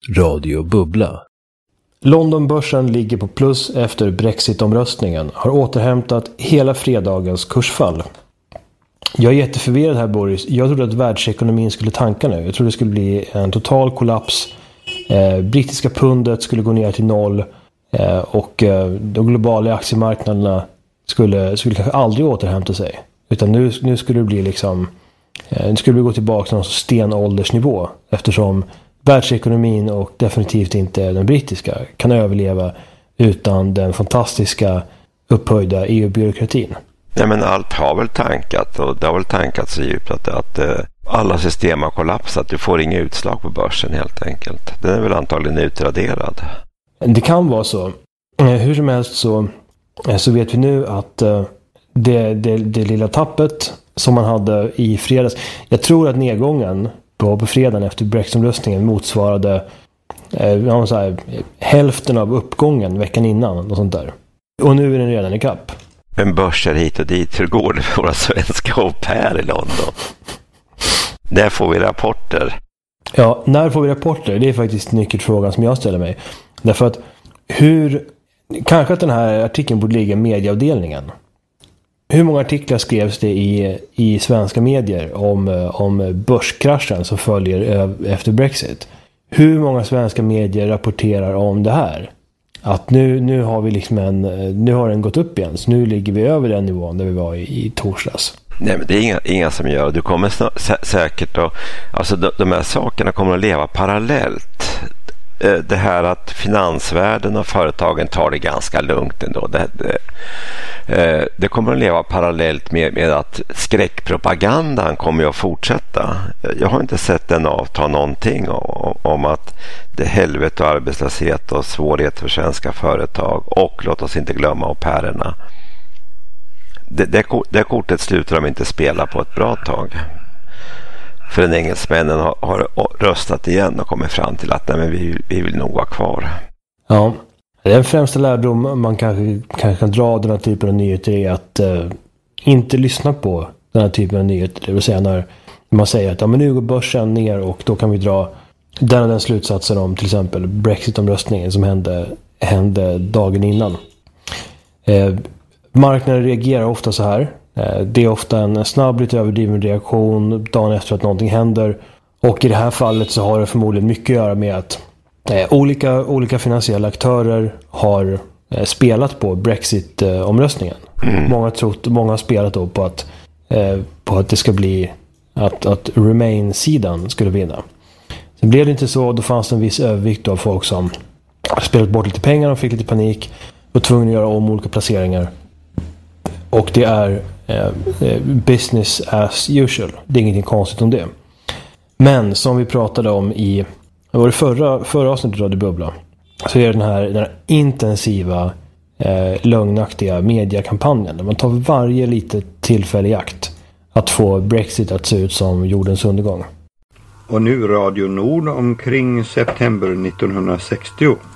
Radio Bubbla. Londonbörsen ligger på plus efter Brexit-omröstningen. Har återhämtat hela fredagens kursfall. Jag är jätteförvirrad här, Boris. Jag trodde att världsekonomin skulle tanka nu. Jag trodde det skulle bli en total kollaps. Brittiska pundet skulle gå ner till 0. Och de globala aktiemarknaderna skulle kanske aldrig återhämta sig. Utan nu skulle det bli liksom... Nu skulle vi gå tillbaka till någon stenåldersnivå. Eftersom världsekonomin och definitivt inte den brittiska kan överleva utan den fantastiska upphöjda EU-byråkratin. Ja, men allt har väl tankat, och det har väl tankat så djupt att alla system har kollapsat. Du får inga utslag på börsen helt enkelt. Den är väl antagligen utraderad. Det kan vara så. Hur som helst så vet vi nu att det lilla tappet som man hade i fredags. Jag tror att nedgången på fredagen efter Brexit-omröstningen motsvarade hälften av uppgången veckan innan och sånt där. Och nu är den redan i kapp. Men börser hit och dit, hur går det för våra svenska au pair i London? När får vi rapporter? Ja, när får vi rapporter? Det är faktiskt nyckelfrågan som jag ställer mig. Därför att kanske att den här artikeln borde ligga i medieavdelningen. Hur många artiklar skrevs det i svenska medier om börskraschen som följer efter Brexit? Hur många svenska medier rapporterar om det här? Att nu har vi liksom nu har den gått upp igen, så nu ligger vi över den nivån där vi var i torsdags. Nej, men det är inga som gör. Du kommer säkert att... Alltså de här sakerna kommer att leva parallellt. Det här att finansvärlden och företagen tar det ganska lugnt ändå. Det kommer att leva parallellt med att skräckpropagandan kommer att fortsätta. Jag har inte sett den avta någonting om att det är helvete och arbetslöshet och svårigheter för svenska företag, och låt oss inte glömma au pairerna. Det kortet slutar de inte spela på ett bra tag. För den engelsmännen har röstat igen och kommit fram till att nej, men vi vill nog vara kvar. Ja, den främsta lärdom man kanske kan dra den här typen av nyheter är att inte lyssna på den här typen av nyheter. Det vill säga när man säger att men nu går börsen ner och då kan vi dra den slutsatsen om till exempel Brexit-omröstningen som hände dagen innan. Marknaden reagerar ofta så här. Det är ofta en snabb, lite överdriven reaktion dagen efter att någonting händer. Och i det här fallet så har det förmodligen mycket att göra med att olika finansiella aktörer har spelat på Brexit-omröstningen. Många har spelat då på att det ska bli att Remain-sidan skulle vinna. Sen blev det inte så, då fanns det en viss övervikt av folk som spelat bort lite pengar och fick lite panik och var tvungna att göra om olika placeringar. Och det är business as usual. Det är ingenting konstigt om det. Men som vi pratade om i förra avsnittet av Radio Bubbla, så är det den här intensiva lögnaktiga mediekampanjen där man tar varje litet tillfälle i akt att få Brexit att se ut som jordens undergång. Och nu Radio Nord omkring september 1960.